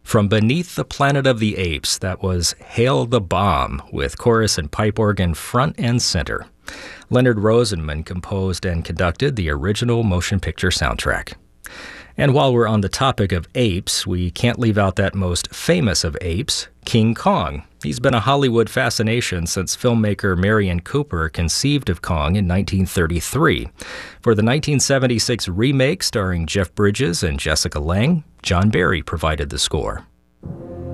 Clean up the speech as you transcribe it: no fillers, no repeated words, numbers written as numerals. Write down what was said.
From Beneath the Planet of the Apes, that was Hail the Bomb, with chorus and pipe organ front and center. Leonard Rosenman composed and conducted the original motion picture soundtrack. And while we're on the topic of apes, we can't leave out that most famous of apes, King Kong. He's been a Hollywood fascination since filmmaker Marion Cooper conceived of Kong in 1933. For the 1976 remake starring Jeff Bridges and Jessica Lange, John Barry provided the score.